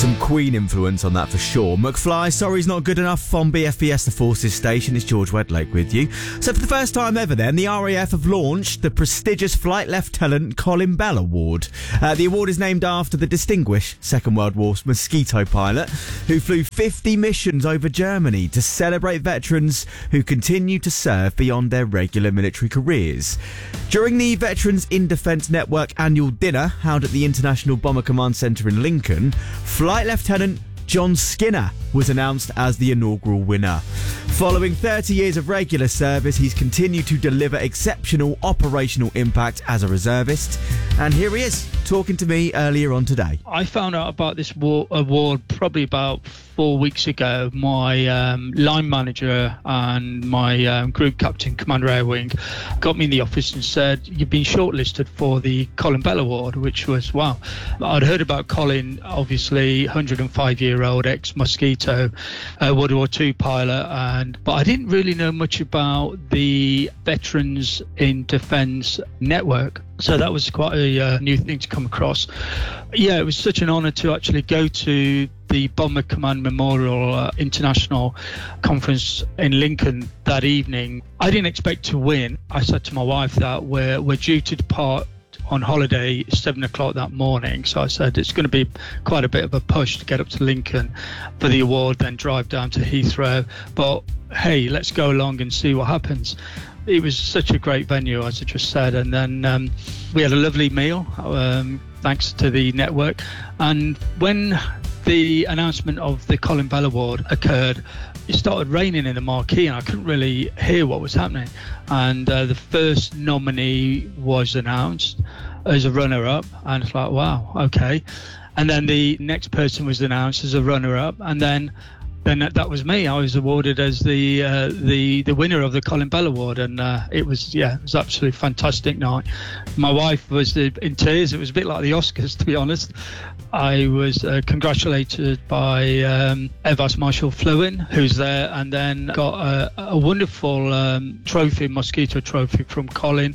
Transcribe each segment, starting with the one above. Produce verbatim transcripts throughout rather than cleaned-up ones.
Some Queen influence on that for sure. McFly, Sorry's Not Good Enough on B F B S The Forces Station. It's George Wedlake with you. So for the first time ever then, the R A F have launched the prestigious Flight Lieutenant Colin Bell Award. Uh, the award is named after the distinguished Second World War Mosquito pilot who flew fifty missions over Germany to celebrate veterans who continue to serve beyond their regular military careers. During the Veterans in Defence Network annual dinner held at the International Bomber Command Centre in Lincoln, Flight Lieutenant John Skinner was announced as the inaugural winner. Following thirty years of regular service, he's continued to deliver exceptional operational impact as a reservist. And here he is, talking to me earlier on today. I found out about this war, award probably about four weeks ago. My um, line manager and my um, group captain, Commander Air Wing, got me in the office and said, you've been shortlisted for the Colin Bell Award, which was, wow. I'd heard about Colin, obviously, one hundred five year old ex-Mosquito, uh, World War Two pilot, and but I didn't really know much about the Veterans in Defence Network. So that was quite a uh, new thing to come across. Yeah, it was such an honour to actually go to the Bomber Command Memorial uh, International Conference in Lincoln that evening. I didn't expect to win. I said to my wife that we're, we're due to depart on holiday seven o'clock that morning. So I said it's going to be quite a bit of a push to get up to Lincoln for the award, then drive down to Heathrow. But hey, let's go along and see what happens. It was such a great venue, as I just said, and then um, we had a lovely meal, um, thanks to the network. And when the announcement of the Colin Bell Award occurred, it started raining in the marquee, and I couldn't really hear what was happening. And uh, the first nominee was announced as a runner-up, and it's like, wow, okay. And then the next person was announced as a runner-up, and then Then that, that was me. I was awarded as the uh, the the winner of the Colin Bell Award, and uh, it was yeah, it was absolutely fantastic night. My wife was in tears. It was a bit like the Oscars, to be honest. I was uh, congratulated by um, Air Vice Marshal Fluin, who's there, and then got a, a wonderful um, trophy, Mosquito trophy from Colin.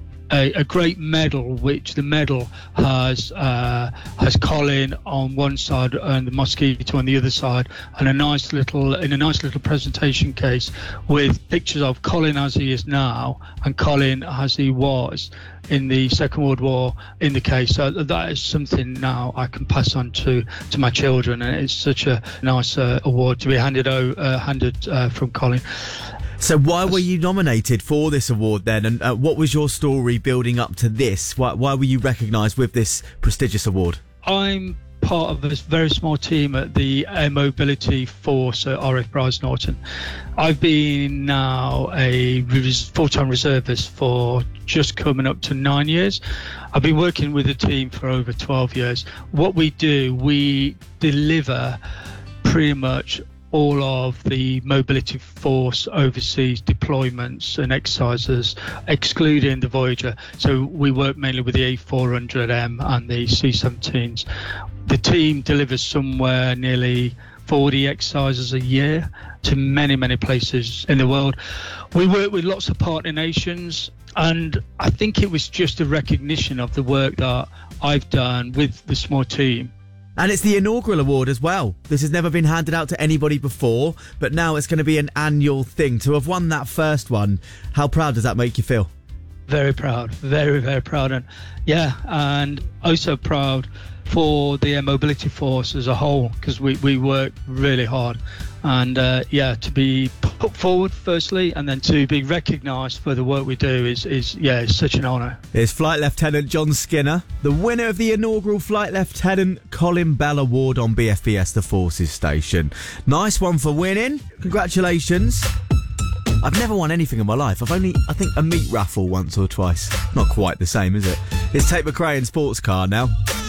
A, a great medal, which the medal has uh, has Colin on one side and the Mosquito on the other side, and a nice little in a nice little presentation case with pictures of Colin as he is now and Colin as he was in the Second World War in the case. So that is something now I can pass on to, to my children, and it's such a nice uh, award to be handed o- uh, handed uh, from Colin. So why were you nominated for this award then, and uh, what was your story building up to this? Why, why were you recognised with this prestigious award? I'm part of a very small team at the Air Mobility Force at R F Bryce Norton. I've been now a full-time reservist for just coming up to nine years. I've been working with the team for over twelve years. What we do, we deliver pretty much all of the Mobility Force overseas deployments and exercises, excluding the Voyager. So we work mainly with the A four hundred M and the C seventeens. The team delivers somewhere nearly forty exercises a year to many, many places in the world. We work with lots of partner nations, and I think it was just a recognition of the work that I've done with the small team. And it's the inaugural award as well. This has never been handed out to anybody before, but now it's going to be an annual thing. To have won that first one, how proud does that make you feel? Very proud, very, very proud. And yeah, and also proud for the Air Mobility Force as a whole, because we, we work really hard. And uh, yeah, to be put forward firstly, and then to be recognised for the work we do is, is yeah, it's such an honour. It's Flight Lieutenant John Skinner, the winner of the inaugural Flight Lieutenant Colin Bell Award on B F B S The Forces Station. Nice one for winning. Congratulations. I've never won anything in my life. I've only, I think, a meat raffle once or twice. Not quite the same, is it? It's Tate McRae in Sports Car now.